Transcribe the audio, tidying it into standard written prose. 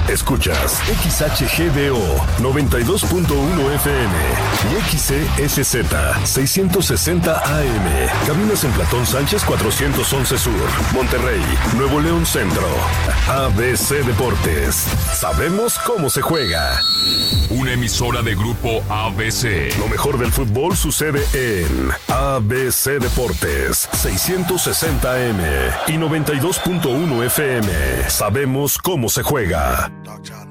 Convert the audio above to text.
Escuchas XHGDO 92.1 FM y XCSZ 660 AM. Cabinas en Platón Sánchez 411 Sur, Monterrey, Nuevo León Centro. ABC Deportes. Sabemos cómo se juega. Una emisora de Grupo ABC. Lo mejor del fútbol sucede en ABC Deportes 660 AM y 92.1 FM. Sabemos cómo se juega.